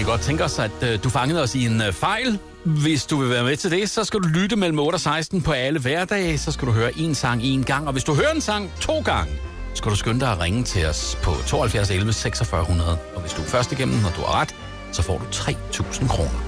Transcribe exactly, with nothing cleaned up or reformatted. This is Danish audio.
egentlig godt tænke os, at øh, du fangede os i en øh, fejl. Hvis du vil være med til det, så skal du lytte mellem otte og seksten på alle hverdage. Så skal du høre en sang en gang. Og hvis du hører en sang to gange, så skal du skynde dig at ringe til os på tooghalvfjerds elleve seksogfyrre hundrede. Og hvis du er først igennem, og du har ret, så får du tre tusind kroner.